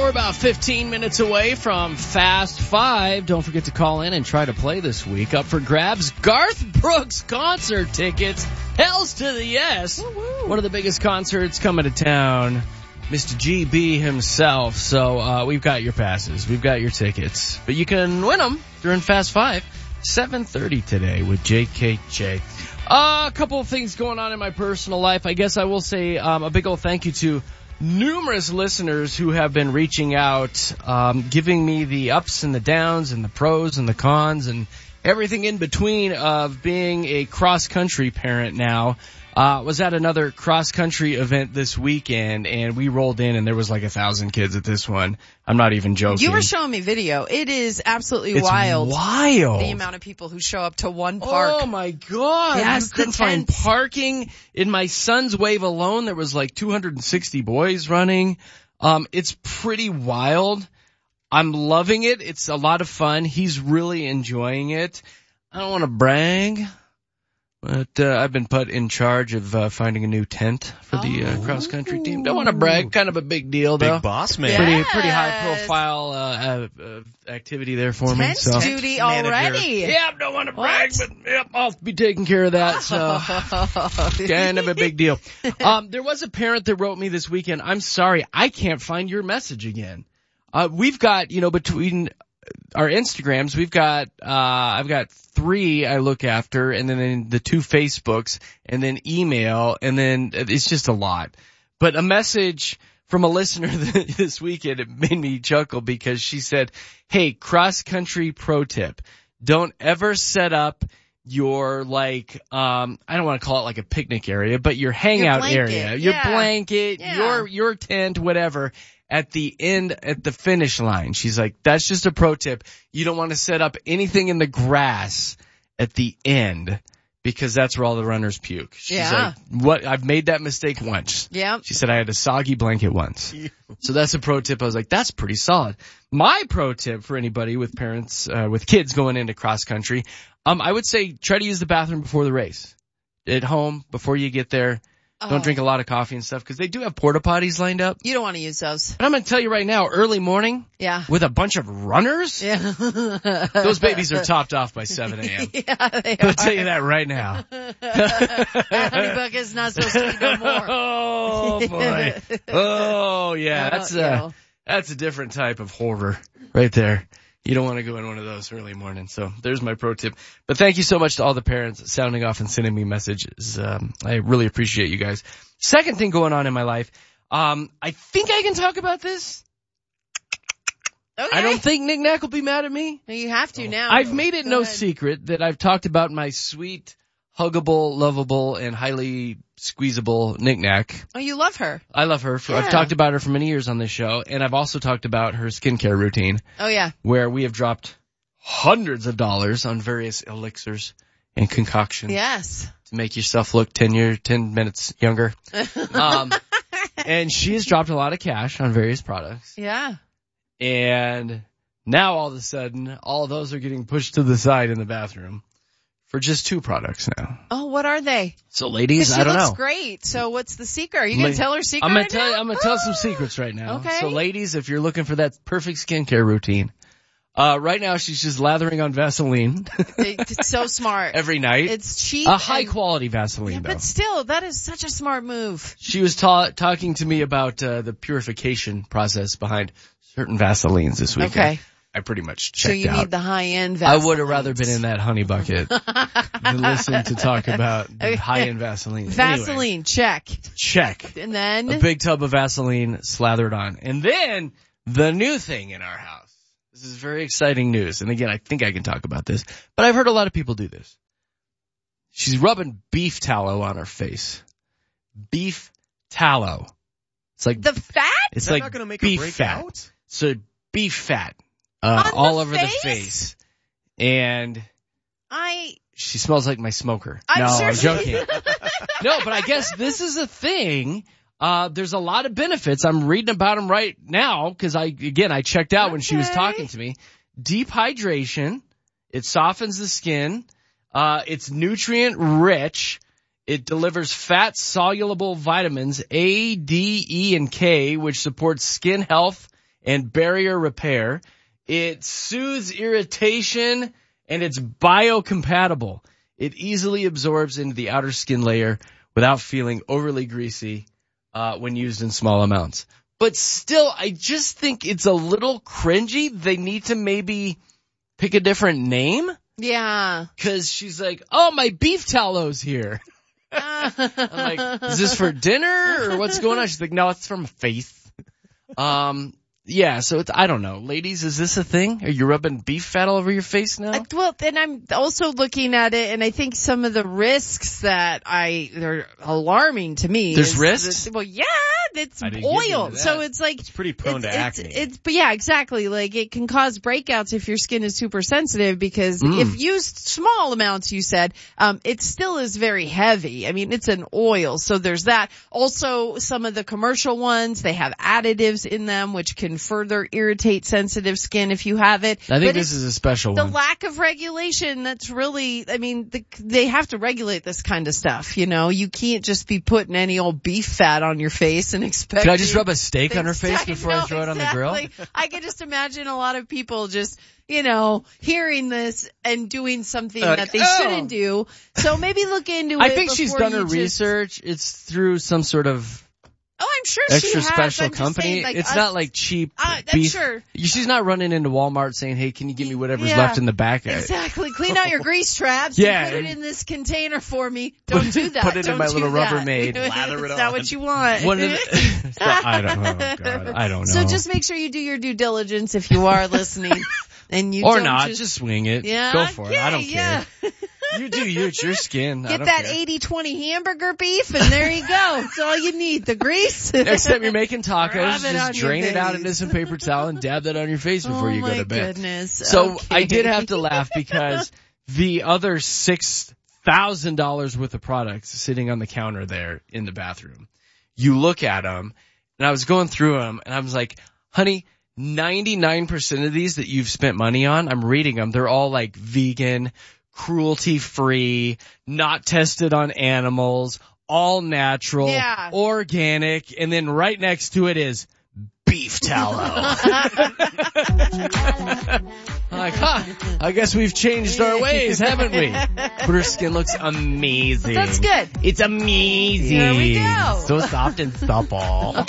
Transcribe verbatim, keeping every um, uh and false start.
we're about fifteen minutes away from Fast Five. Don't forget to call in and try to play this week. Up for grabs, Garth Brooks concert tickets. Hells to the yes. Woo-woo. One of the biggest concerts coming to town. Mister G B himself. So uh, we've got your passes. We've got your tickets. But you can win them during Fast Five. seven thirty today with J K J. Uh, a couple of things going on in my personal life. I guess I will say um, a big old thank you to numerous listeners who have been reaching out, um, giving me the ups and the downs and the pros and the cons and everything in between of being a cross-country parent now. Uh, was at another cross-country event this weekend, and we rolled in, and there was like a thousand kids at this one. I'm not even joking. You were showing me video. It is absolutely it's wild. wild. The amount of people who show up to one park. Oh, my God. Yes, you couldn't the find tents. parking. In my son's wave alone, there was like two hundred sixty boys running. Um, it's pretty wild. I'm loving it. It's a lot of fun. He's really enjoying it. I don't want to brag, but uh, I've been put in charge of uh, finding a new tent for the uh, cross-country team. Don't want to brag. Kind of a big deal, though. Big boss man. Yeah. Pretty, Yes. pretty high-profile uh, uh, uh, activity there for me. Tent So. duty Manager. already. Yep, don't want to brag, What? but yep, I'll be taking care of that. So kind of a big deal. Um, there was a parent that wrote me this weekend. I'm sorry, I can't find your message again. Uh, we've got, you know, between our Instagrams, we've got, uh, I've got three I look after, and then in the two Facebooks, and then email, and then it's just a lot. But a message from a listener this weekend, it made me chuckle because she said, hey, cross-country pro tip. Don't ever set up your, like, um, I don't want to call it like a picnic area, but your hangout blanket, area, your yeah. blanket, Yeah. your, your tent, whatever, at the end, at the finish line. She's like, that's just a pro tip. You don't want to set up anything in the grass at the end because that's where all the runners puke. She's Yeah. like, what? I've made that mistake once. Yep. She said I had a soggy blanket once. So that's a pro tip. I was like, that's pretty solid. My pro tip for anybody with parents, uh, with kids going into cross country, um, I would say try to use the bathroom before the race. At home, before you get there. Don't Oh. drink a lot of coffee and stuff because they do have porta potties lined up. You don't want to use those. But I'm going to tell you right now, early morning Yeah. with a bunch of runners, Yeah. those babies are topped off by seven a.m. Yeah, they I'll are. tell you that right now. That honey bucket's not supposed to be no more. Oh boy. Oh yeah, that's yeah. a, that's a different type of horror right there. You don't want to go in one of those early mornings. So there's my pro tip. But thank you so much to all the parents sounding off and sending me messages. Um, I really appreciate you guys. Second thing going on in my life. Um, I think I can talk about this. Okay. I don't think Nick Nack will be mad at me. You have to now. I've made it Go no ahead. secret that I've talked about my sweet, huggable, lovable, and highly squeezable Nick Nack. Oh, you love her. I love her. For, I've Yeah. talked about her for many years on this show, and I've also talked about her skincare routine, Oh, yeah. where we have dropped hundreds of dollars on various elixirs and concoctions Yes. to make yourself look ten years, ten minutes younger. Um, and she has dropped a lot of cash on various products. Yeah. And now all of a sudden, all of those are getting pushed to the side in the bathroom for just two products now. Oh, what are they? So ladies, 'Cause she I don't looks know. great. So what's the secret? Are you I'm going to gonna- tell her secret I'm gonna right tell you, now? I'm gonna tell some secrets right now. Okay. So ladies, if you're looking for that perfect skincare routine, uh, right now she's just lathering on Vaseline It's so smart. every night. It's cheap. A high and- quality Vaseline Yeah, though. but still, that is such a smart move. She was ta- talking to me about uh, the purification process behind certain Vaselines this weekend. Okay. I pretty much So checked you out. need the high-end I Vaseline. would have rather been in that honey bucket than listen to talk about the high-end Vaseline. Vaseline, Anyway, check. check. And then, A big tub of Vaseline slathered on. And then the new thing in our house. This is very exciting news. And again, I think I can talk about this, but I've heard a lot of people do this. She's rubbing beef tallow on her face. Beef tallow. It's like the fat? it's Is that like not gonna make her beef break fat. out? So beef fat uh, On the all over face? the face. And I, she smells like my smoker. I'm no, sure I'm she- joking. No, but I guess this is a thing. Uh, there's a lot of benefits. I'm reading about them right now because I, again, I checked out when she was Okay. talking to me. Deep hydration. It softens the skin. Uh, it's nutrient rich. It delivers fat soluble vitamins A, D, E, and K, which supports skin health and barrier repair. It soothes irritation, and it's biocompatible. It easily absorbs into the outer skin layer without feeling overly greasy uh, when used in small amounts. But still, I just think it's a little cringy. They need to maybe pick a different name. Yeah. Because she's like, oh, my beef tallows here. I'm like, is this for dinner or what's going on? She's like, no, it's from Faith. Um, yeah, so it's, I don't know. Ladies, is this a thing? Are you rubbing beef fat all over your face now? Uh, well, and I'm also looking at it, and I think some of the risks that I, they're alarming to me. There's is, risks? Well, yeah, it's I didn't get oil. into that. So it's like. It's pretty prone it's, to it's, acne. It's, but yeah, exactly. Like it can cause breakouts if your skin is super sensitive because Mm. if used small amounts, you said, um, it still is very heavy. I mean, it's an oil. So there's that. Also, some of the commercial ones, they have additives in them, which can further irritate sensitive skin if you have it. I think But this it's is a special the one. lack of regulation that's really, I mean, the, they have to regulate this kind of stuff, you know? You can't just be putting any old beef fat on your face and expect. Could I just rub a steak on her face I before I know, throw it on the exactly. grill? I can just imagine a lot of people just, you know, hearing this and doing something Like, that they oh. shouldn't do. So maybe look into it. I think she's before done her you just- research. It's through some sort of Oh, I'm sure she extra has. special I'm just company. saying, like, It's us- not like cheap Uh, I'm beef. sure. She's not running into Walmart saying, hey, can you give me whatever's Yeah. left in the back? Exactly. Clean out your grease traps Yeah. and put it in this container for me. Don't do that. Put it in Don't my do little that. Rubbermaid. Lather it It's on. not what you want. One of the, so, I don't know. Oh, God, I don't know. So just make sure you do your due diligence if you are listening. And you or don't not, just, just swing it. yeah, Go for it. I don't okay, yeah. care. You do you. It's your skin. I Get don't that care. eighty twenty hamburger beef and there you go. That's all you need. The grease. Next time you're making tacos, Rub it on just your drain it out face. into some paper towel and dab that on your face before oh you go my to bed. goodness. So Okay. I did have to laugh because the other six thousand dollars worth of products sitting on the counter there in the bathroom, you look at them, and I was going through them, and I was like, honey, ninety-nine percent of these that you've spent money on, I'm reading them, they're all like vegan, cruelty-free, not tested on animals, all natural, Yeah. organic, and then right next to it is beef tallow. I'm like, huh, I guess we've changed our ways, haven't we? But her skin looks amazing. That's good. It's amazing. There we go. So soft and supple.